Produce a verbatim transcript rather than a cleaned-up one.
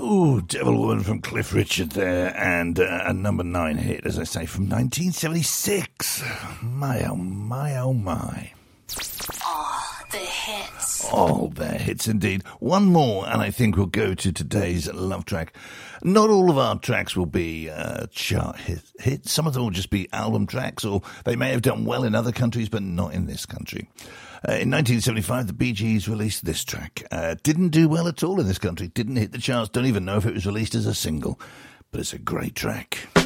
Ooh, Devil Woman from Cliff Richard there, and uh, a number nine hit, as I say, from nineteen seventy-six. My, oh my, oh my. All the hits. All the hits indeed. One more, and I think we'll go to today's love track. Not all of our tracks will be uh, chart hit, hits. Some of them will just be album tracks, or they may have done well in other countries, but not in this country. Uh, in nineteen seventy-five, the Bee Gees released this track. Uh, didn't do well at all in this country. Didn't hit the charts. Don't even know if it was released as a single. But it's a great track.